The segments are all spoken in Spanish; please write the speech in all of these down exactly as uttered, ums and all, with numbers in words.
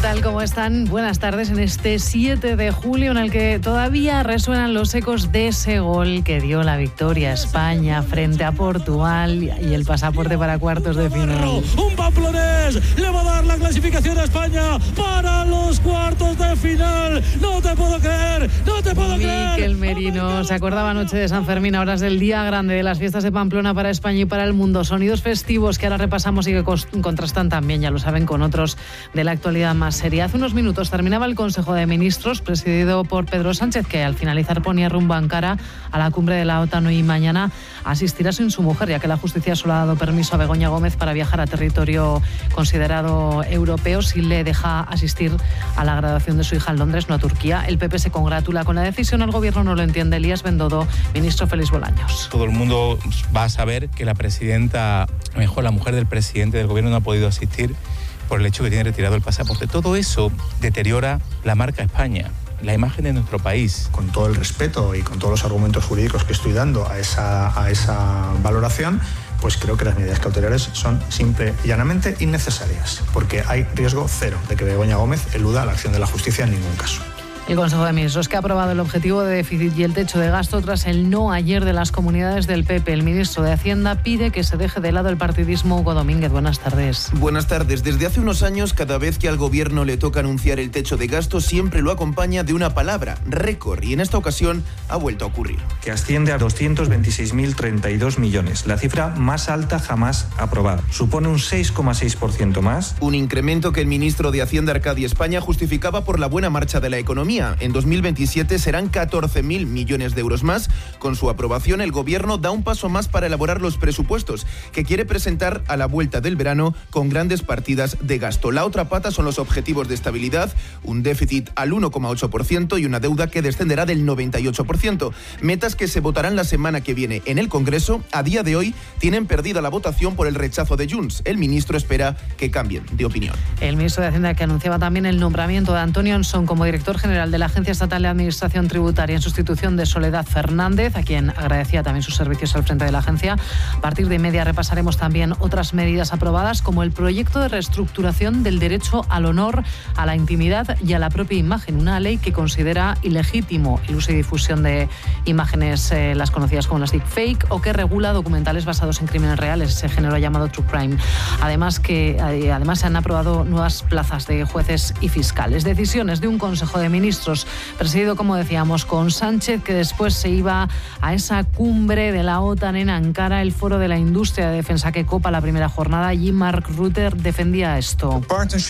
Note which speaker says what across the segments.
Speaker 1: tal? ¿Cómo están? Buenas tardes en este siete de julio en el que todavía resuenan los ecos de ese gol que dio la victoria a España frente a Portugal y el pasaporte para cuartos de final.
Speaker 2: Un pamplonés le va a dar la clasificación a España para los cuartos de final. No te puedo creer, no te puedo creer.
Speaker 1: Miquel Merino se acordaba anoche de San Fermín, horas del día grande de las fiestas de Pamplona para España y para el mundo. Sonidos festivos que ahora repasamos y que contrastan también, ya lo saben, con otros de la actualidad más seria. Hace unos minutos terminaba el Consejo de Ministros presidido por Pedro Sánchez, que al finalizar ponía rumbo a Ankara a la cumbre de la OTAN, y mañana asistirá sin su mujer, ya que la justicia solo ha dado permiso a Begoña Gómez para viajar a territorio considerado europeo si le deja asistir a la graduación de su hija en Londres, no a Turquía. El P P se congratula con la decisión, el gobierno no lo entiende. Elías Bendodo, ministro Félix Bolaños.
Speaker 3: Todo el mundo va a saber que la presidenta, mejor la mujer del presidente del gobierno, no ha podido asistir por el hecho que tiene retirado el pasaporte. Todo eso deteriora la marca España, la imagen de nuestro país.
Speaker 4: Con todo el respeto y con todos los argumentos jurídicos que estoy dando a esa, a esa valoración, pues creo que las medidas cautelares son simple y llanamente innecesarias, porque hay riesgo cero de que Begoña Gómez eluda la acción de la justicia en ningún caso.
Speaker 1: El Consejo de Ministros, que ha aprobado el objetivo de déficit y el techo de gasto tras el no ayer de las comunidades del P P. El ministro de Hacienda pide que se deje de lado el partidismo. Hugo Domínguez, buenas tardes.
Speaker 5: Buenas tardes. Desde hace unos años, cada vez que al gobierno le toca anunciar el techo de gasto, siempre lo acompaña de una palabra, récord, y en esta ocasión ha vuelto a ocurrir.
Speaker 6: Que asciende a doscientos veintiséis mil treinta y dos millones, la cifra más alta jamás aprobada. Supone un seis coma seis por ciento más.
Speaker 5: Un incremento que el ministro de Hacienda, Arcadio España, justificaba por la buena marcha de la economía. En dos mil veintisiete serán catorce mil millones de euros más. Con su aprobación, el gobierno da un paso más para elaborar los presupuestos, que quiere presentar a la vuelta del verano con grandes partidas de gasto. La otra pata son los objetivos de estabilidad, un déficit al uno coma ocho por ciento y una deuda que descenderá del noventa y ocho por ciento. Metas que se votarán la semana que viene en el Congreso. A día de hoy tienen perdida la votación por el rechazo de Junts. El ministro espera que cambien de opinión.
Speaker 1: El ministro de Hacienda, que anunciaba también el nombramiento de Antonio Ansón como director general de la Agencia Estatal de Administración Tributaria en sustitución de Soledad Fernández, a quien agradecía también sus servicios al frente de la agencia. A partir de media repasaremos también otras medidas aprobadas, como el proyecto de reestructuración del derecho al honor, a la intimidad y a la propia imagen, una ley que considera ilegítimo el uso y difusión de imágenes, eh, las conocidas como las deepfake, o que regula documentales basados en crímenes reales, ese género llamado true crime. Además que eh, además se han aprobado nuevas plazas de jueces y fiscales. Decisiones de un Consejo de Ministros presidido, como decíamos, con Sánchez, que después se iba a esa cumbre de la OTAN en Ankara, el foro de la industria de defensa que copa la primera jornada. Allí Mark Rutte defendía esto.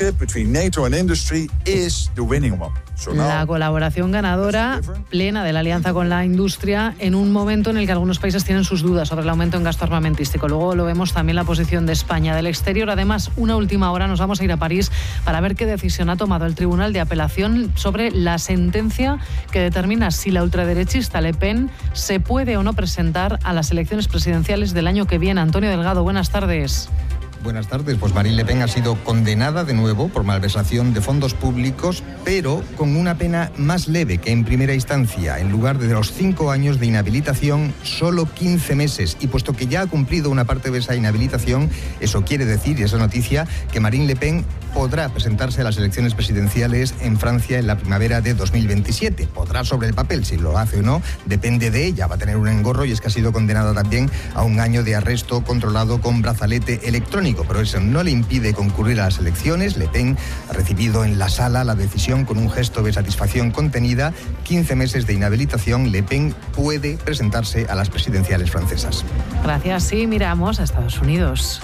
Speaker 1: La colaboración ganadora plena de la alianza con la industria en un momento en el que algunos países tienen sus dudas sobre el aumento en gasto armamentístico. Luego lo vemos también la posición de España. Del exterior, además, una última hora, nos vamos a ir a París para ver qué decisión ha tomado el Tribunal de Apelación sobre la sentencia que determina si la ultraderechista Le Pen se puede o no presentar a las elecciones presidenciales del año que viene. Antonio Delgado, buenas tardes.
Speaker 7: Buenas tardes. Pues Marine Le Pen ha sido condenada de nuevo por malversación de fondos públicos, pero con una pena más leve que en primera instancia. En lugar de los cinco años de inhabilitación, solo quince meses. Y puesto que ya ha cumplido una parte de esa inhabilitación, eso quiere decir, y esa noticia, que Marine Le Pen podrá presentarse a las elecciones presidenciales en Francia en la primavera de dos mil veintisiete. Podrá sobre el papel, si lo hace o no, depende de ella. Va a tener un engorro, y es que ha sido condenada también a un año de arresto controlado con brazalete electrónico. Pero eso no le impide concurrir a las elecciones. Le Pen ha recibido en la sala la decisión con un gesto de satisfacción contenida. quince meses de inhabilitación. Le Pen puede presentarse a las presidenciales francesas.
Speaker 1: Gracias. Y miramos a Estados Unidos.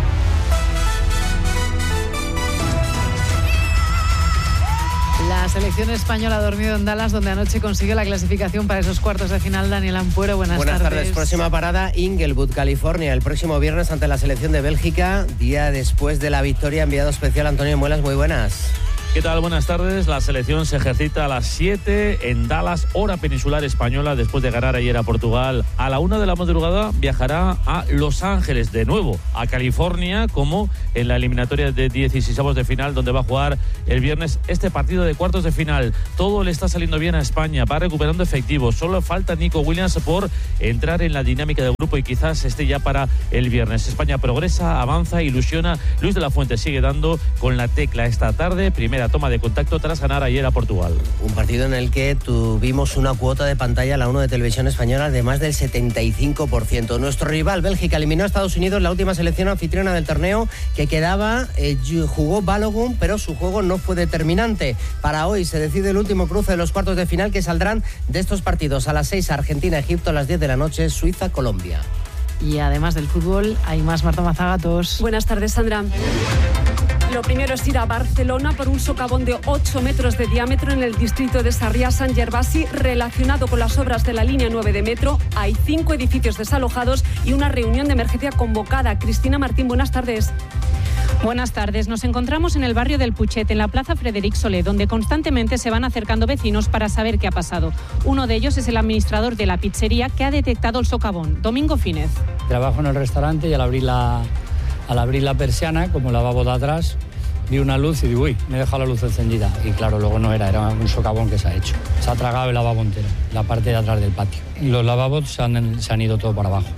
Speaker 1: La selección española ha dormido en Dallas, donde anoche consiguió la clasificación para esos cuartos de final. Daniel Ampuero, buenas,
Speaker 8: buenas tardes.
Speaker 1: tardes.
Speaker 8: Próxima parada, Inglewood, California, el próximo viernes ante la selección de Bélgica, día después de la victoria. Enviado especial Antonio Muelas, muy buenas.
Speaker 2: ¿Qué tal? Buenas tardes. La selección se ejercita a las siete en Dallas, hora peninsular española, después de ganar ayer a Portugal. A la una de la madrugada viajará a Los Ángeles, de nuevo a California, como en la eliminatoria de dieciseisavos de final, donde va a jugar el viernes este partido de cuartos de final. Todo le está saliendo bien a España, va recuperando efectivos. Solo falta Nico Williams por entrar en la dinámica del grupo y quizás esté ya para el viernes. España progresa, avanza, ilusiona. Luis de la Fuente sigue dando con la tecla esta tarde. Primera primera toma de contacto tras ganar ayer a Portugal.
Speaker 8: Un partido en el que tuvimos una cuota de pantalla, la uno de Televisión Española, de más del setenta y cinco por ciento. Nuestro rival, Bélgica, eliminó a Estados Unidos en la última selección anfitriona del torneo que quedaba. Eh, jugó Balogun, pero su juego no fue determinante. Para hoy se decide el último cruce de los cuartos de final que saldrán de estos partidos. A las seis, Argentina-Egipto, a las diez de la noche, Suiza-Colombia.
Speaker 1: Y además del fútbol, hay más. Marta Mazagatos.
Speaker 9: Buenas tardes, Sandra. Lo primero es ir a Barcelona por un socavón de ocho metros de diámetro en el distrito de Sarriá-Sant Gervasi relacionado con las obras de la línea nueve de metro. Hay cinco edificios desalojados y una reunión de emergencia convocada. Cristina Martín, buenas tardes.
Speaker 10: Buenas tardes. Nos encontramos en el barrio del Puchet, en la plaza Frederic Solé, donde constantemente se van acercando vecinos para saber qué ha pasado. Uno de ellos es el administrador de la pizzería que ha detectado el socavón, Domingo Fínez.
Speaker 11: Trabajo en el restaurante y al abrir la, al abrir la persiana, como el lavabo de atrás, vi una luz y digo, uy, me he dejado la luz encendida. Y claro, luego no era, era un socavón que se ha hecho. Se ha tragado el lavabo entero, la parte de atrás del patio. Y los lavabos se han, se han ido todo para abajo.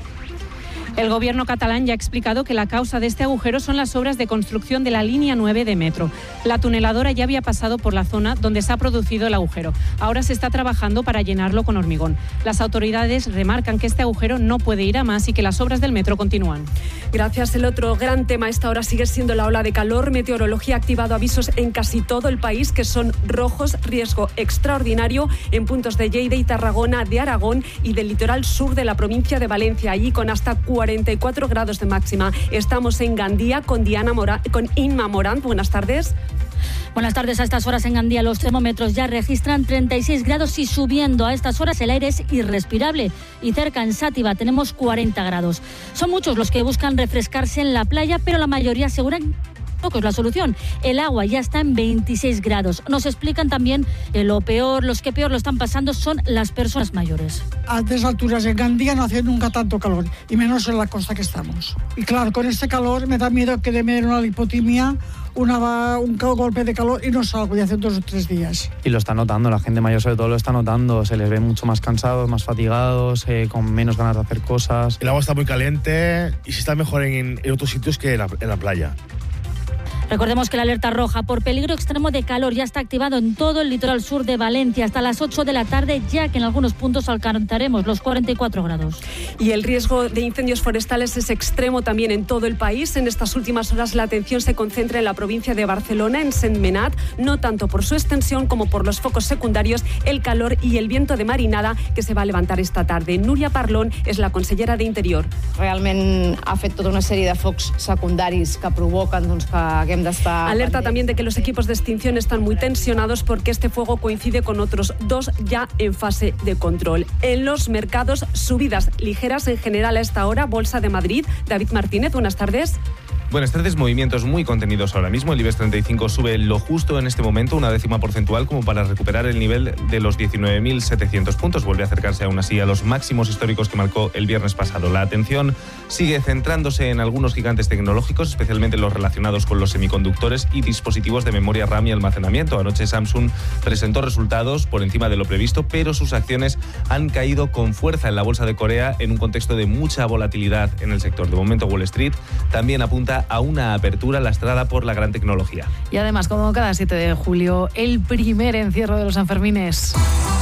Speaker 10: El gobierno catalán ya ha explicado que la causa de este agujero son las obras de construcción de la línea nueve de metro. La tuneladora ya había pasado por la zona donde se ha producido el agujero. Ahora se está trabajando para llenarlo con hormigón. Las autoridades remarcan que este agujero no puede ir a más y que las obras del metro continúan.
Speaker 9: Gracias. El otro gran tema a esta hora sigue siendo la ola de calor. Meteorología ha activado avisos en casi todo el país que son rojos, riesgo extraordinario en puntos de Lleida y Tarragona, de Aragón y del litoral sur de la provincia de Valencia, allí con hasta cuarenta y cuatro grados de máxima. Estamos en Gandía con Diana Mora, con Inma Morán. Buenas tardes.
Speaker 12: Buenas tardes. A estas horas en Gandía los termómetros ya registran treinta y seis grados y subiendo. A estas horas el aire es irrespirable y cerca en Sátiva tenemos cuarenta grados. Son muchos los que buscan refrescarse en la playa, pero la mayoría aseguran poco es la solución. El agua ya está en veintiséis grados. Nos explican también que lo peor, los que peor lo están pasando son las personas mayores.
Speaker 13: A estas alturas en Gandía no hace nunca tanto calor, y menos en la costa que estamos. Y claro, con este calor me da miedo que me den una lipotimia, una, un golpe de calor y no salgo de hace dos o tres días.
Speaker 14: Y lo está notando, la gente mayor sobre todo lo está notando, se les ve mucho más cansados, más fatigados, eh, con menos ganas de hacer cosas.
Speaker 15: El agua está muy caliente y se está mejor en, en otros sitios que en la, en la playa.
Speaker 12: Recordemos que la alerta roja por peligro extremo de calor ya está activado en todo el litoral sur de Valencia hasta las ocho de la tarde, ya que en algunos puntos alcanzaremos los cuarenta y cuatro grados.
Speaker 9: Y el riesgo de incendios forestales es extremo también en todo el país. En estas últimas horas la atención se concentra en la provincia de Barcelona, en Sentmenat, no tanto por su extensión como por los focos secundarios, el calor y el viento de marinada que se va a levantar esta tarde. Núria Parlón es la consellera de Interior.
Speaker 16: Realment ha fet tota una sèrie de focs secundaris que provoquen doncs, que haguem d'estar...
Speaker 9: Alerta también de que los equipos de extinción están muy tensionados porque este fuego coincide con otros dos ya en fase de control. En los mercados, subidas ligeras en general a esta hora. Bolsa de Madrid. David Martínez, buenas tardes.
Speaker 17: Buenas tardes, movimientos muy contenidos ahora mismo. El IBEX treinta y cinco sube lo justo en este momento, una décima porcentual, como para recuperar el nivel de los diecinueve mil setecientos puntos. Vuelve a acercarse aún así a los máximos históricos que marcó el viernes pasado. La atención sigue centrándose en algunos gigantes tecnológicos, especialmente los relacionados con los semiconductores y dispositivos de memoria RAM y almacenamiento. Anoche Samsung presentó resultados por encima de lo previsto, pero sus acciones han caído con fuerza en la bolsa de Corea en un contexto de mucha volatilidad en el sector. De momento, Wall Street también apunta a una apertura lastrada por la gran tecnología.
Speaker 1: Y además, como cada siete de julio, el primer encierro de los Sanfermines.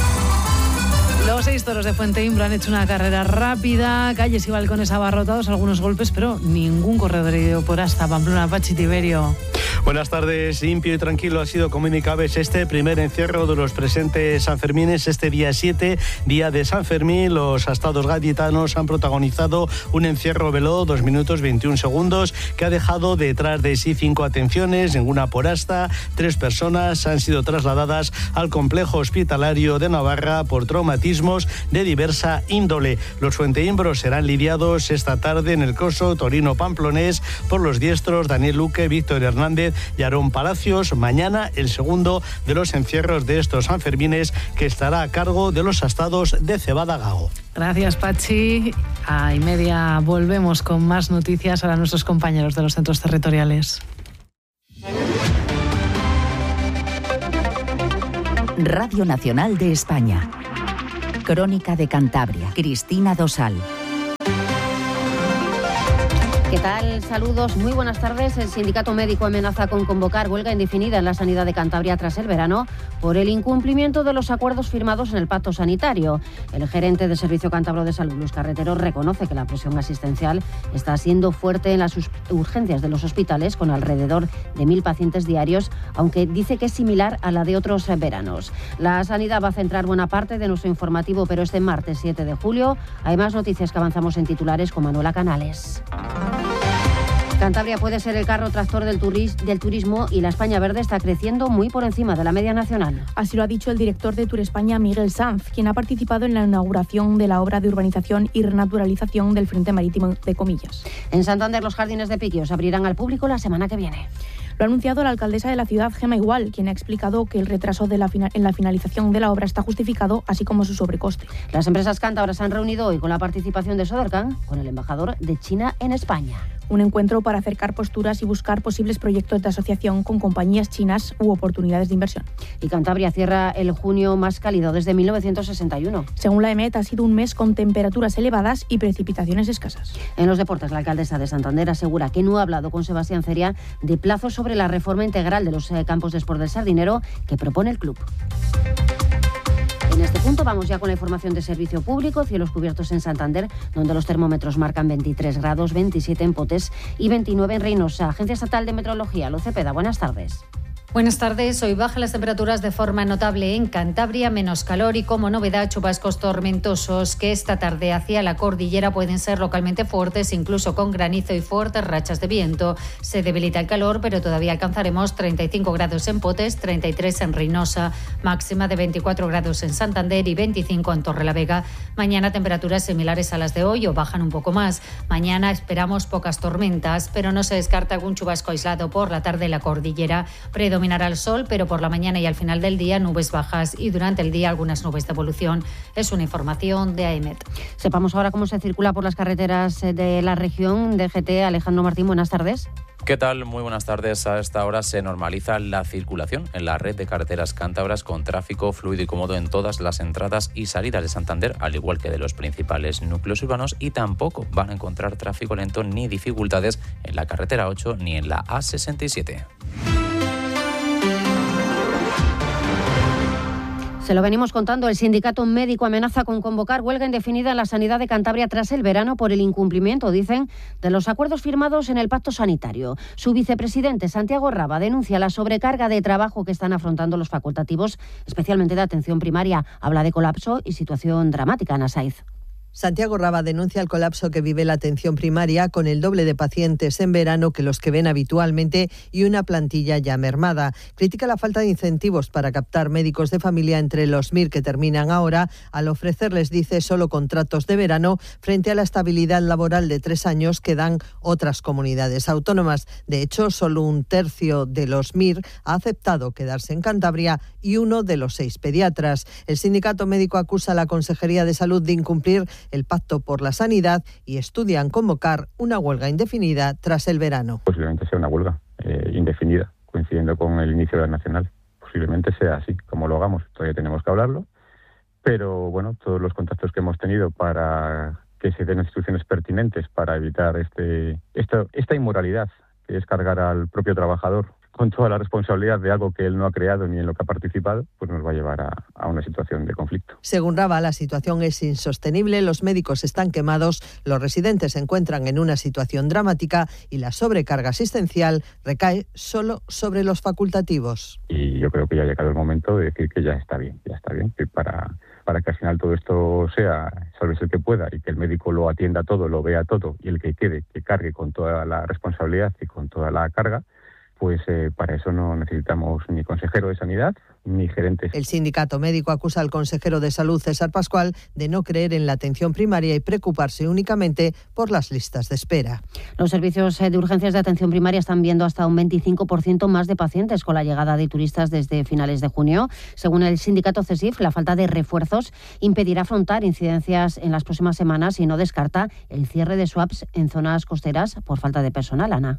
Speaker 1: Los seis toros de Fuenteimbro han hecho una carrera rápida, calles y balcones abarrotados, algunos golpes, pero ningún corredor herido por hasta Pamplona. Pachi Tiberio.
Speaker 18: Buenas tardes. Limpio y tranquilo ha sido, como indicabais, este primer encierro de los presentes Sanfermines. Este día siete, día de San Fermín, los astados gaditanos han protagonizado un encierro veloz, dos minutos veintiún segundos, que ha dejado detrás de sí cinco atenciones, ninguna por asta. Tres personas han sido trasladadas al complejo hospitalario de Navarra por traumatismos de diversa índole. Los fuenteimbros serán lidiados esta tarde en el coso torino-pamplonés por los diestros Daniel Luque, Víctor Hernández y Aarón Palacios. Mañana el segundo de los encierros de estos Sanfermines, que estará a cargo de los astados de Cebada Gago.
Speaker 1: Gracias, Pachi. A y media volvemos con más noticias a nuestros compañeros de los centros territoriales.
Speaker 19: Radio Nacional de España. Crónica de Cantabria. Cristina Dosal.
Speaker 20: ¿Qué tal? Saludos, muy buenas tardes. El sindicato médico amenaza con convocar huelga indefinida en la sanidad de Cantabria tras el verano por el incumplimiento de los acuerdos firmados en el pacto sanitario. El gerente del Servicio Cántabro de Salud, Luz Carretero, reconoce que la presión asistencial está siendo fuerte en las urgencias de los hospitales, con alrededor de mil pacientes diarios, aunque dice que es similar a la de otros veranos. La sanidad va a centrar buena parte de nuestro informativo, pero este martes siete de julio hay más noticias que avanzamos en titulares con Manuela Canales. Cantabria puede ser el carro tractor del, turis, del turismo y la España Verde está creciendo muy por encima de la media nacional.
Speaker 21: Así lo ha dicho el director de Tour España, Miguel Sanz, quien ha participado en la inauguración de la obra de urbanización y renaturalización del Frente Marítimo de Comillas.
Speaker 20: En Santander, los jardines de Piquios abrirán al público la semana que viene.
Speaker 21: Lo ha anunciado la alcaldesa de la ciudad, Gemma Igual, quien ha explicado que el retraso de la fina- en la finalización de la obra está justificado, así como su sobrecoste.
Speaker 20: Las empresas cántabras se han reunido hoy con la participación de Sodercan, con el embajador de China en España.
Speaker 21: Un encuentro para acercar posturas y buscar posibles proyectos de asociación con compañías chinas u oportunidades de inversión.
Speaker 20: Y Cantabria cierra el junio más cálido desde mil novecientos sesenta y uno.
Speaker 21: Según la EMET, ha sido un mes con temperaturas elevadas y precipitaciones escasas.
Speaker 20: En los deportes, la alcaldesa de Santander asegura que no ha hablado con Sebastián Ceria de plazos sobre la reforma integral de los eh, campos de Sport del Sardinero que propone el club. En este punto vamos ya con la información de servicio público. Cielos cubiertos en Santander, donde los termómetros marcan veintitrés grados, veintisiete en Potes y veintinueve en Reynosa. Agencia Estatal de Meteorología, Luz Cepeda, buenas tardes.
Speaker 22: Buenas tardes. Hoy bajan las temperaturas de forma notable en Cantabria, menos calor y como novedad chubascos tormentosos que esta tarde hacia la cordillera pueden ser localmente fuertes, incluso con granizo y fuertes rachas de viento. Se debilita el calor, pero todavía alcanzaremos treinta y cinco grados en Potes, treinta y tres en Reynosa, máxima de veinticuatro grados en Santander y veinticinco en Torrelavega. Mañana temperaturas similares a las de hoy o bajan un poco más. Mañana esperamos pocas tormentas, pero no se descarta algún chubasco aislado por la tarde en la cordillera. Predominará el sol, pero por la mañana y al final del día nubes bajas y durante el día algunas nubes de evolución. Es una información de AEMET.
Speaker 20: Sepamos ahora cómo se circula por las carreteras de la región. D G T, Alejandro Martín, buenas tardes.
Speaker 23: ¿Qué tal? Muy buenas tardes. A esta hora se normaliza la circulación en la red de carreteras cántabras con tráfico fluido y cómodo en todas las entradas y salidas de Santander, al igual que de los principales núcleos urbanos, y tampoco van a encontrar tráfico lento ni dificultades en la carretera ocho ni en la A sesenta y siete.
Speaker 20: Se lo venimos contando, el sindicato médico amenaza con convocar huelga indefinida en la sanidad de Cantabria tras el verano por el incumplimiento, dicen, de los acuerdos firmados en el pacto sanitario. Su vicepresidente, Santiago Raba, denuncia la sobrecarga de trabajo que están afrontando los facultativos, especialmente de atención primaria. Habla de colapso y situación dramática, Ana Saiz.
Speaker 24: Santiago Raba denuncia el colapso que vive la atención primaria con el doble de pacientes en verano que los que ven habitualmente y una plantilla ya mermada. Critica la falta de incentivos para captar médicos de familia entre los M I R que terminan ahora, al ofrecerles, dice, solo contratos de verano frente a la estabilidad laboral de tres años que dan otras comunidades autónomas. De hecho, solo un tercio de los M I R ha aceptado quedarse en Cantabria y uno de los seis pediatras. El sindicato médico acusa a la Consejería de Salud de incumplir el Pacto por la Sanidad y estudian convocar una huelga indefinida tras el verano.
Speaker 25: Posiblemente sea una huelga eh, indefinida, coincidiendo con el inicio de la nacional. Posiblemente sea así, como lo hagamos. Todavía tenemos que hablarlo, pero bueno, todos los contactos que hemos tenido para que se den instituciones pertinentes para evitar este esta, esta inmoralidad, que es cargar al propio trabajador con toda la responsabilidad de algo que él no ha creado ni en lo que ha participado, pues nos va a llevar a, a una situación de conflicto.
Speaker 24: Según Raba, la situación es insostenible, los médicos están quemados, los residentes se encuentran en una situación dramática y la sobrecarga asistencial recae solo sobre los facultativos.
Speaker 25: Y yo creo que ya ha llegado el momento de decir que ya está bien, ya está bien, que para, para que al final todo esto sea, salve el que pueda, y que el médico lo atienda todo, lo vea todo, y el que quede, que cargue con toda la responsabilidad y con toda la carga, pues eh, para eso no necesitamos ni consejero de Sanidad ni gerentes.
Speaker 24: El sindicato médico acusa al consejero de Salud, César Pascual, de no creer en la atención primaria y preocuparse únicamente por las listas de espera.
Speaker 20: Los servicios de urgencias de atención primaria están viendo hasta un veinticinco por ciento más de pacientes con la llegada de turistas desde finales de junio. Según el sindicato CESIF, la falta de refuerzos impedirá afrontar incidencias en las próximas semanas y no descarta el cierre de swaps en zonas costeras por falta de personal, Ana.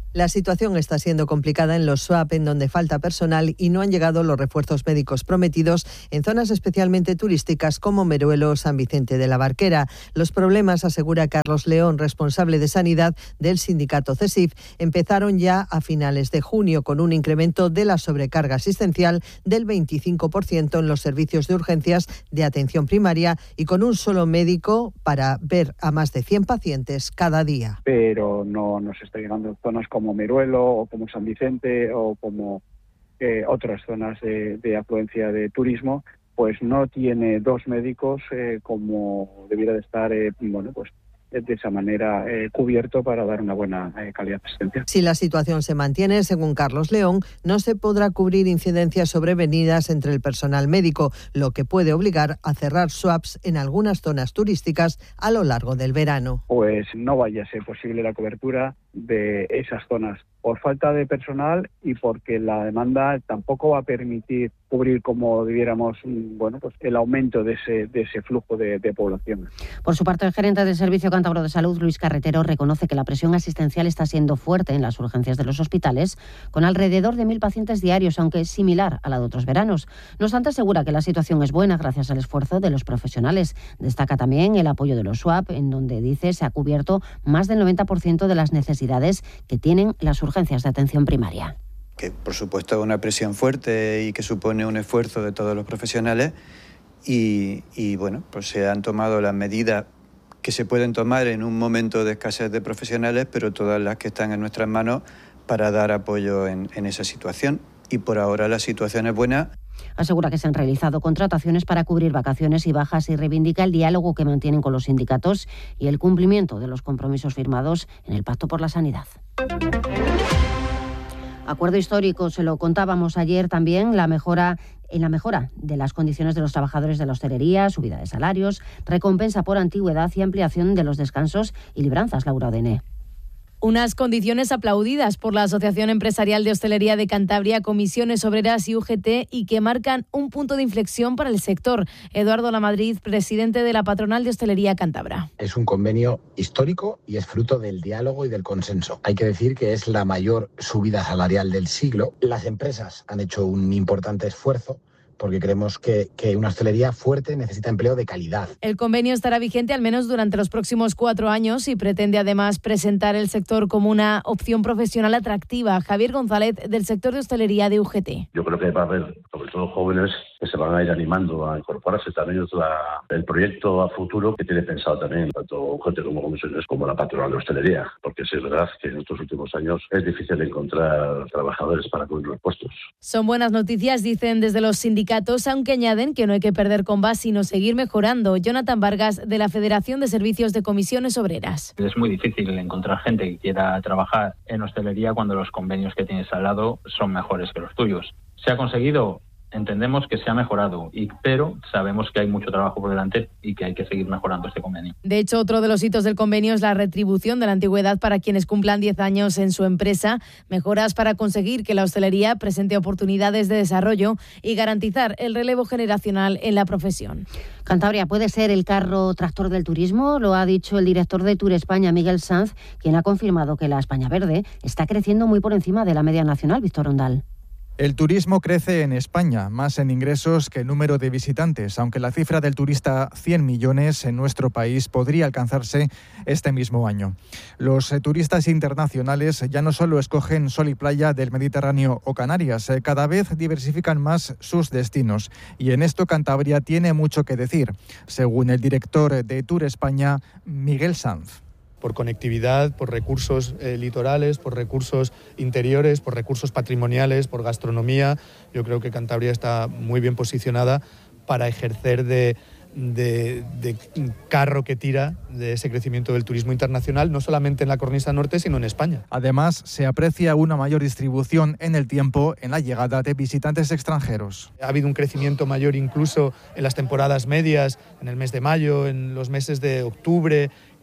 Speaker 24: La situación está siendo complicada en los swap, en donde falta personal y no han llegado los refuerzos médicos prometidos en zonas especialmente turísticas como Meruelo o San Vicente de la Barquera. Los problemas, asegura Carlos León, responsable de Sanidad del sindicato CESIF, empezaron ya a finales de junio con un incremento de la sobrecarga asistencial del veinticinco por ciento en los servicios de urgencias de atención primaria y con un solo médico para ver a más de cien pacientes cada día.
Speaker 3: Pero no nos está llegando zonas como como Meruelo o como San Vicente o como eh, otras zonas de, de afluencia de turismo, pues no tiene dos médicos eh, como debiera de estar, eh, bueno, pues de esa manera eh, cubierto para dar una buena eh, calidad de asistencia.
Speaker 24: Si la situación se mantiene, según Carlos León, no se podrá cubrir incidencias sobrevenidas entre el personal médico, lo que puede obligar a cerrar swaps en algunas zonas turísticas a lo largo del verano.
Speaker 3: Pues no vaya a ser posible la cobertura de esas zonas por falta de personal y porque la demanda tampoco va a permitir cubrir como debiéramos, bueno, pues el aumento de ese de ese flujo de, de población.
Speaker 20: Por su parte, el gerente del Servicio Cántabro de Salud, Luis Carretero, reconoce que la presión asistencial está siendo fuerte en las urgencias de los hospitales, con alrededor de mil pacientes diarios, aunque es similar a la de otros veranos. No obstante, asegura que la situación es buena gracias al esfuerzo de los profesionales. Destaca también el apoyo de los swap, en donde dice se ha cubierto más del noventa por ciento de las necesidades que tienen las urgencias de atención primaria.
Speaker 4: Que por supuesto es una presión fuerte y que supone un esfuerzo de todos los profesionales y, y bueno, pues se han tomado las medidas que se pueden tomar en un momento de escasez de profesionales, pero todas las que están en nuestras manos para dar apoyo en, en esa situación. Y por ahora la situación es buena.
Speaker 20: Asegura que se han realizado contrataciones para cubrir vacaciones y bajas y reivindica el diálogo que mantienen con los sindicatos y el cumplimiento de los compromisos firmados en el Pacto por la Sanidad. Acuerdo histórico, se lo contábamos ayer también, la mejora en la mejora de las condiciones de los trabajadores de la hostelería, subida de salarios, recompensa por antigüedad y ampliación de los descansos y libranzas, Laura Odené.
Speaker 5: Unas condiciones aplaudidas por la Asociación Empresarial de Hostelería de Cantabria, Comisiones Obreras y U G T y que marcan un punto de inflexión para el sector. Eduardo Lamadrid, presidente de la Patronal de Hostelería Cántabra.
Speaker 6: Es un convenio histórico y es fruto del diálogo y del consenso. Hay que decir que es la mayor subida salarial del siglo. Las empresas han hecho un importante esfuerzo porque creemos que, que una hostelería fuerte necesita empleo de calidad.
Speaker 5: El convenio estará vigente al menos durante los próximos cuatro años y pretende además presentar el sector como una opción profesional atractiva. Javier González, del sector de hostelería de U G T.
Speaker 7: Yo creo que va a haber, sobre todo jóvenes, que se van a ir animando a incorporarse. También es la, el proyecto a futuro que tiene pensado también tanto U G T como comisiones como la patronal de hostelería, porque sí es verdad que en estos últimos años es difícil encontrar trabajadores para cubrir los puestos.
Speaker 5: Son buenas noticias, dicen desde los sindicatos, aunque añaden que no hay que perder combate, sino seguir mejorando. Jonathan Vargas, de la Federación de Servicios de Comisiones Obreras.
Speaker 26: Es muy difícil encontrar gente que quiera trabajar en hostelería cuando los convenios que tienes al lado son mejores que los tuyos. ¿Se ha conseguido? Entendemos que se ha mejorado, y, pero sabemos que hay mucho trabajo por delante y que hay que seguir mejorando este convenio.
Speaker 5: De hecho, otro de los hitos del convenio es la retribución de la antigüedad para quienes cumplan diez años en su empresa, mejoras para conseguir que la hostelería presente oportunidades de desarrollo y garantizar el relevo generacional en la profesión.
Speaker 20: Cantabria puede ser el carro tractor del turismo, lo ha dicho el director de Tour España, Miguel Sanz, quien ha confirmado que la España Verde está creciendo muy por encima de la media nacional. Víctor Ondal.
Speaker 27: El turismo crece en España, más en ingresos que en número de visitantes, aunque la cifra del turista cien millones en nuestro país podría alcanzarse este mismo año. Los eh, turistas internacionales ya no solo escogen sol y playa del Mediterráneo o Canarias, eh, cada vez diversifican más sus destinos y en esto Cantabria tiene mucho que decir, según el director de Tour España, Miguel Sanz.
Speaker 28: Por conectividad, por recursos eh, litorales, por recursos interiores, por recursos patrimoniales, por gastronomía. Yo creo que Cantabria está muy bien posicionada para ejercer de, de, de carro que tira de ese crecimiento del turismo internacional, no solamente en la cornisa norte, sino en España.
Speaker 27: Además, se aprecia una mayor distribución en el tiempo en la llegada de visitantes extranjeros.
Speaker 28: Ha habido un crecimiento mayor incluso en las temporadas medias, en el mes de mayo, en los meses de octubre,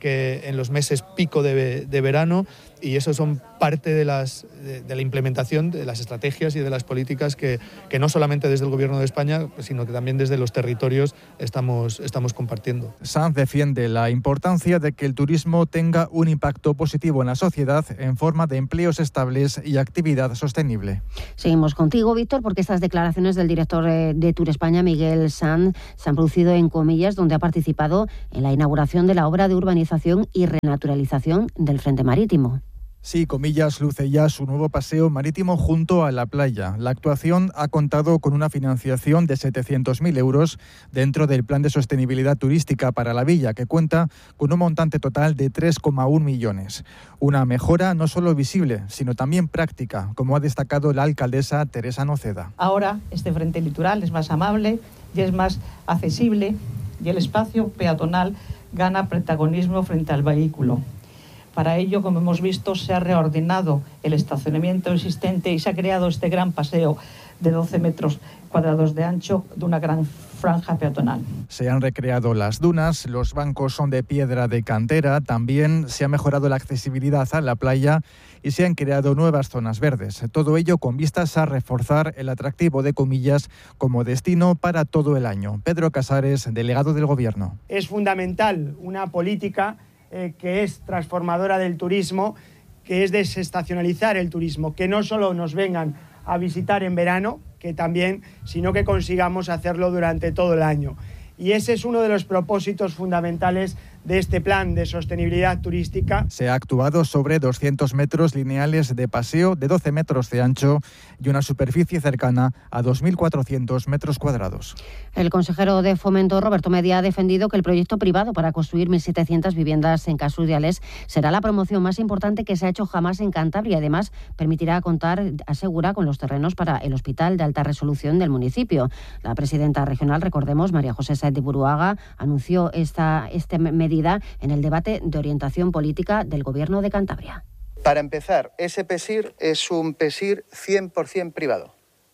Speaker 28: que en los meses pico de, de verano, y eso son parte de, las, de, de la implementación de las estrategias y de las políticas que, que no solamente desde el Gobierno de España, sino que también desde los territorios estamos, estamos compartiendo.
Speaker 27: Sanz defiende la importancia de que el turismo tenga un impacto positivo en la sociedad en forma de empleos estables y actividad sostenible.
Speaker 20: Seguimos contigo, Víctor, porque estas declaraciones del director de Tour España, Miguel Sanz, se han producido en Comillas, donde ha participado en la inauguración de la obra de urbanización y renaturalización del Frente Marítimo.
Speaker 27: Sí, Comillas luce ya su nuevo paseo marítimo junto a la playa. La actuación ha contado con una financiación de setecientos mil euros dentro del Plan de Sostenibilidad Turística para la Villa, que cuenta con un montante total de tres coma uno millones. Una mejora no solo visible, sino también práctica, como ha destacado la alcaldesa Teresa Noceda.
Speaker 2: Ahora este frente litoral es más amable y es más accesible, y el espacio peatonal gana protagonismo frente al vehículo. Para ello, como hemos visto, se ha reordenado el estacionamiento existente y se ha creado este gran paseo de doce metros cuadrados de ancho de una gran franja peatonal.
Speaker 27: Se han recreado las dunas, los bancos son de piedra de cantera, también se ha mejorado la accesibilidad a la playa y se han creado nuevas zonas verdes. Todo ello con vistas a reforzar el atractivo de Comillas como destino para todo el año. Pedro Casares, delegado del Gobierno.
Speaker 8: Es fundamental una política eh, que es transformadora del turismo, que es desestacionalizar el turismo, que no solo nos vengan a visitar en verano, que también, sino que consigamos hacerlo durante todo el año. Y ese es uno de los propósitos fundamentales de este plan de sostenibilidad turística.
Speaker 27: Se ha actuado sobre doscientos metros lineales de paseo de doce metros de ancho y una superficie cercana a dos mil cuatrocientos metros cuadrados.
Speaker 20: El consejero de Fomento, Roberto Media, ha defendido que el proyecto privado para construir mil setecientas viviendas en Casuriales será la promoción más importante que se ha hecho jamás en Cantabria. Además, permitirá contar, asegura, con los terrenos para el hospital de alta resolución del municipio. La presidenta regional, recordemos, María José Sáenz de Buruaga, anunció esta, esta medida en el debate de orientación política del Gobierno de Cantabria.
Speaker 10: Para empezar, ese PESIR es un PESIR cien por ciento privado.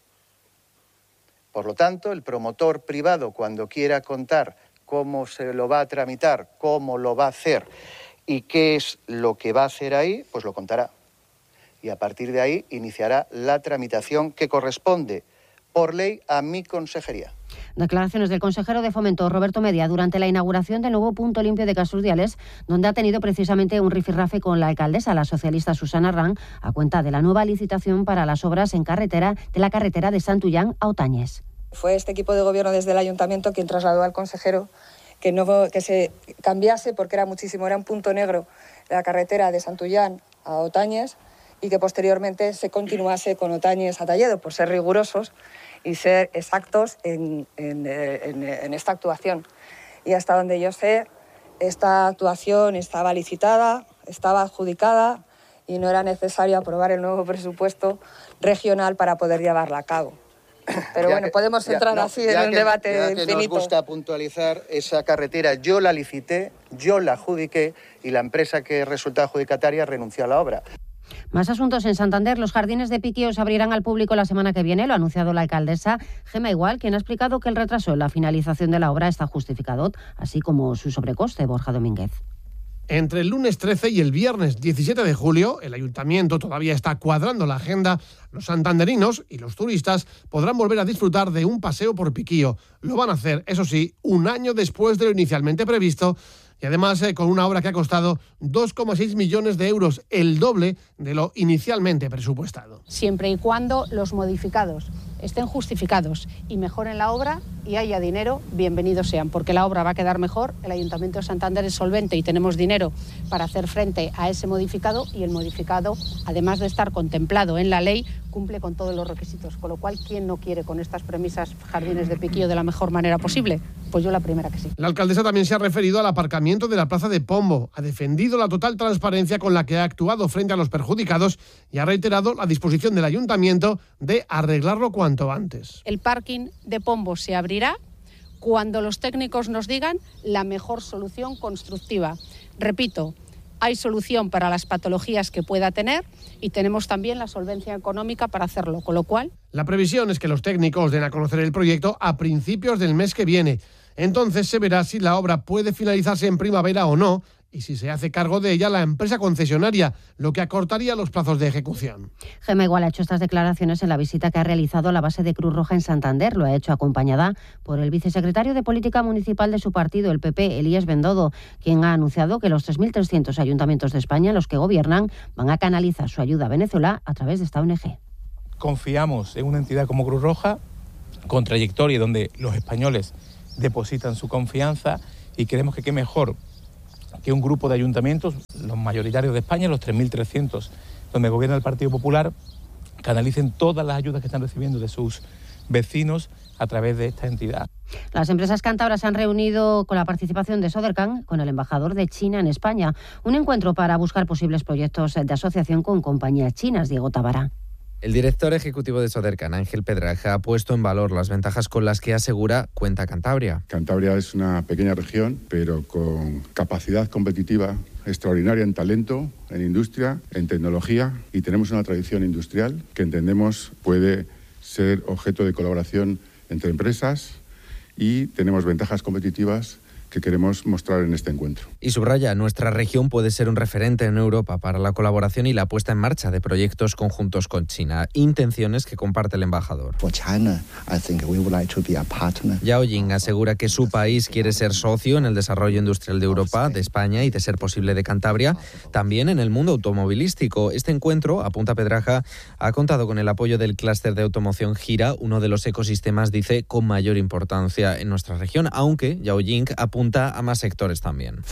Speaker 10: Por lo tanto, el promotor privado, cuando quiera contar cómo se lo va a tramitar, cómo lo va a hacer y qué es lo que va a hacer ahí, pues lo contará. Y a partir de ahí iniciará la tramitación que corresponde por ley a mi consejería.
Speaker 20: Declaraciones del consejero de Fomento, Roberto Media, durante la inauguración del nuevo punto limpio de Casuriales, donde ha tenido precisamente un rifirrafe con la alcaldesa, la socialista Susana Ran, a cuenta de la nueva licitación para las obras en carretera de la carretera de Santullán a Otañes.
Speaker 11: Fue este equipo de gobierno desde el ayuntamiento quien trasladó al consejero que, no, que se cambiase, porque era muchísimo, era un punto negro, la carretera de Santullán a Otañes, y que posteriormente se continuase con Otañes a Talledo, por ser rigurosos y ser exactos en, en, en, en esta actuación. Y hasta donde yo sé, esta actuación estaba licitada, estaba adjudicada y no era necesario aprobar el nuevo presupuesto regional para poder llevarla a cabo. Pero ya bueno, que, podemos entrar ya, así no, en un que, debate ya infinito.
Speaker 10: Que nos gusta puntualizar, esa carretera yo la licité, yo la adjudiqué y la empresa que resulta adjudicataria renunció a la obra.
Speaker 20: Más asuntos en Santander. Los jardines de Piquío se abrirán al público la semana que viene. Lo ha anunciado la alcaldesa Gema Igual, quien ha explicado que el retraso en la finalización de la obra está justificado, así como su sobrecoste. Borja Domínguez.
Speaker 12: Entre el lunes trece y el viernes diecisiete de julio, el ayuntamiento todavía está cuadrando la agenda. Los santanderinos y los turistas podrán volver a disfrutar de un paseo por Piquío. Lo van a hacer, eso sí, un año después de lo inicialmente previsto, y además eh, con una obra que ha costado dos coma seis millones de euros, el doble de lo inicialmente presupuestado.
Speaker 13: Siempre y cuando los modificados estén justificados y mejoren la obra y haya dinero, bienvenidos sean, porque la obra va a quedar mejor. El Ayuntamiento de Santander es solvente y tenemos dinero para hacer frente a ese modificado, y el modificado, además de estar contemplado en la ley, cumple con todos los requisitos, con lo cual, ¿quién no quiere con estas premisas jardines de Piquío de la mejor manera posible? Pues yo la primera que sí.
Speaker 12: La alcaldesa también se ha referido al aparcamiento de la plaza de Pombo, ha defendido la total transparencia con la que ha actuado frente a los perjudicados y ha reiterado la disposición del ayuntamiento de arreglarlo cuanto antes.
Speaker 13: El parking de Pombo se abrirá cuando los técnicos nos digan la mejor solución constructiva. Repito, hay solución para las patologías que pueda tener y tenemos también la solvencia económica para hacerlo, con lo cual...
Speaker 12: La previsión es que los técnicos den a conocer el proyecto a principios del mes que viene. Entonces se verá si la obra puede finalizarse en primavera o no y si se hace cargo de ella la empresa concesionaria, lo que acortaría los plazos de ejecución.
Speaker 20: Gema Igual ha hecho estas declaraciones en la visita que ha realizado a la base de Cruz Roja en Santander. Lo ha hecho acompañada por el vicesecretario de Política Municipal de su partido, el P P, Elías Bendodo, quien ha anunciado que los tres mil trescientos ayuntamientos de España en los que gobiernan van a canalizar su ayuda a Venezuela a través de esta O N G.
Speaker 1: Confiamos en una entidad como Cruz Roja, con trayectoria donde los españoles depositan su confianza, y creemos que qué mejor que un grupo de ayuntamientos, los mayoritarios de España, los tres mil trescientos, donde gobierna el Partido Popular, canalicen todas las ayudas que están recibiendo de sus vecinos a través de esta entidad.
Speaker 20: Las empresas cántabras se han reunido con la participación de Sodercan con el embajador de China en España. Un encuentro para buscar posibles proyectos de asociación con compañías chinas. Diego Tábara.
Speaker 9: El director ejecutivo de Sodercan, Ángel Pedraja, ha puesto en valor las ventajas con las que asegura cuenta Cantabria.
Speaker 14: Cantabria es una pequeña región, pero con capacidad competitiva extraordinaria en talento, en industria, en tecnología, y tenemos una tradición industrial que entendemos puede ser objeto de colaboración entre empresas, y tenemos ventajas competitivas que queremos mostrar en este encuentro.
Speaker 9: Y subraya, nuestra región puede ser un referente en Europa para la colaboración y la puesta en marcha de proyectos conjuntos con China, intenciones que comparte el embajador. Yao Jing asegura que su país quiere ser socio en el desarrollo industrial de Europa, de España y, de ser posible, de Cantabria, también en el mundo automovilístico. Este encuentro, apunta Pedraja, ha contado con el apoyo del clúster de automoción Gira, uno de los ecosistemas, dice, con mayor importancia en nuestra región, aunque Yao Jing apunta a más sectores también.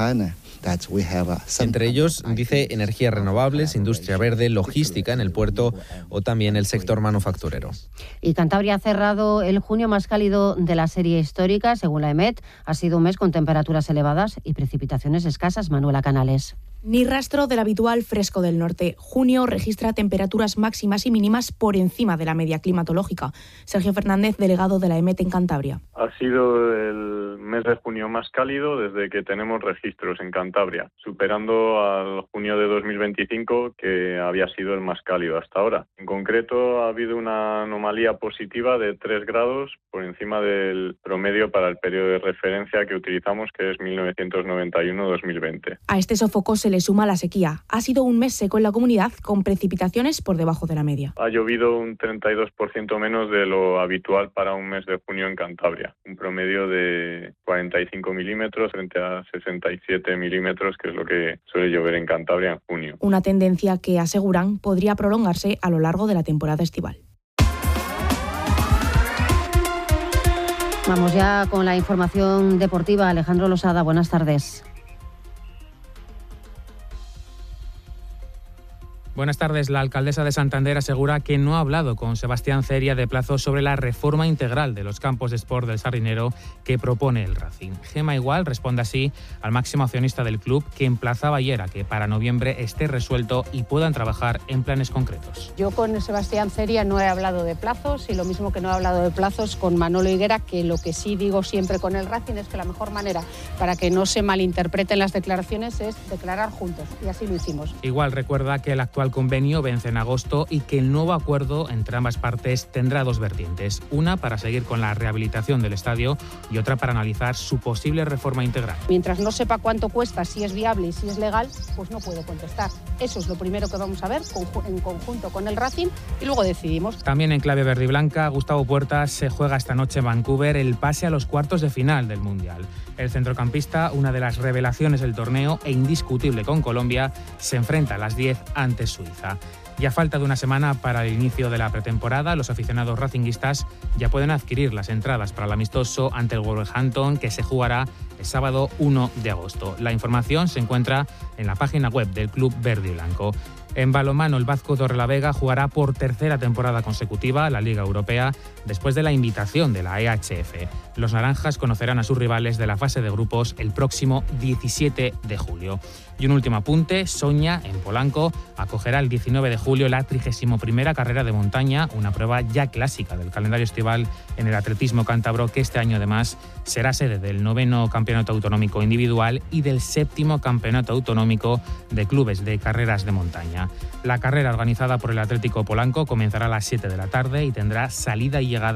Speaker 9: Entre ellos, dice, energías renovables, industria verde, logística en el puerto o también el sector manufacturero.
Speaker 20: Y Cantabria ha cerrado el junio más cálido de la serie histórica. Según la EMET, ha sido un mes con temperaturas elevadas y precipitaciones escasas. Manuela Canales.
Speaker 21: Ni rastro del habitual fresco del norte. Junio registra temperaturas máximas y mínimas por encima de la media climatológica. Sergio Fernández, delegado de la EMET en Cantabria.
Speaker 15: Ha sido el mes de junio más cálido desde que tenemos registros en Cantabria, superando al junio de dos mil veinticinco, que había sido el más cálido hasta ahora. En concreto, ha habido una anomalía positiva de tres grados por encima del promedio para el periodo de referencia que utilizamos, que es mil novecientos noventa y uno a dos mil veinte.
Speaker 21: A este sofoco se le suma la sequía. Ha sido un mes seco en la comunidad, con precipitaciones por debajo de la media.
Speaker 15: Ha llovido un treinta y dos por ciento menos de lo habitual para un mes de junio en Cantabria. Un promedio de cuarenta y cinco milímetros frente a sesenta y siete milímetros, que es lo que suele llover en Cantabria en junio.
Speaker 21: Una tendencia que, aseguran, podría prolongarse a lo largo de la temporada estival.
Speaker 20: Vamos ya con la información deportiva. Alejandro Losada, buenas tardes.
Speaker 16: Buenas tardes. La alcaldesa de Santander asegura que no ha hablado con Sebastián Ceria de plazo sobre la reforma integral de los campos de sport del Sardinero que propone el Racing. Gema Igual responde así al máximo accionista del club, que emplazaba ayer a que para noviembre esté resuelto y puedan trabajar en planes concretos.
Speaker 13: Yo con Sebastián Ceria no he hablado de plazos, y lo mismo que no he hablado de plazos con Manolo Higuera, que lo que sí digo siempre con el Racing es que la mejor manera para que no se malinterpreten las declaraciones es declarar juntos, y así lo hicimos.
Speaker 16: Igual recuerda que el actual convenio vence en agosto y que el nuevo acuerdo entre ambas partes tendrá dos vertientes, una para seguir con la rehabilitación del estadio y otra para analizar su posible reforma integral.
Speaker 13: Mientras no sepa cuánto cuesta, si es viable y si es legal, pues no puedo contestar. Eso es lo primero que vamos a ver en conjunto con el Racing y luego decidimos.
Speaker 16: También en clave verde y blanca, Gustavo Puertas se juega esta noche en Vancouver el pase a los cuartos de final del Mundial. El centrocampista, una de las revelaciones del torneo e indiscutible con Colombia, se enfrenta a las diez ante Suiza. Y a falta de una semana para el inicio de la pretemporada, los aficionados racinguistas ya pueden adquirir las entradas para el amistoso ante el Wolverhampton, que se jugará el sábado uno de agosto. La información se encuentra en la página web del Club Verde y Blanco. En balonmano, el Vazco Torrelavega jugará por tercera temporada consecutiva la Liga Europea después de la invitación de la E H F. Los naranjas conocerán a sus rivales de la fase de grupos el próximo diecisiete de julio. Y un último apunte, Soña, en Polanco, acogerá el diecinueve de julio la trigésima primera carrera de montaña, una prueba ya clásica del calendario estival en el atletismo cántabro, que este año además será sede del noveno Campeonato Autonómico Individual y del séptimo Campeonato Autonómico de Clubes de Carreras de Montaña. La carrera, organizada por el Atlético Polanco, comenzará a las siete de la tarde y tendrá salida y llegada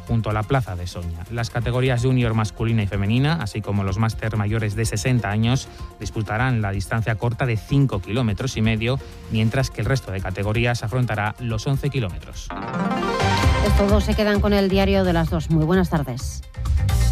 Speaker 16: junto a la Plaza de Soña. Las categorías junior masculina y femenina, así como los máster mayores de sesenta años, disputarán la distancia corta de cinco kilómetros y medio, mientras que el resto de categorías afrontará los once kilómetros.
Speaker 20: Todos se quedan con el diario de las dos. Muy buenas tardes.